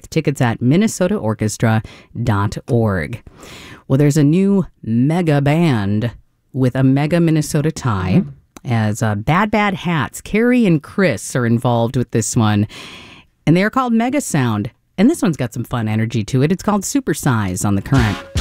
Tickets at minnesotaorchestra.org. Well, there's a new mega band with a mega Minnesota tie. As Bad Bad Hats, Carrie and Chris are involved with this one. And they are called Mega Sound. And this one's got some fun energy to it. It's called Supersize on The Current.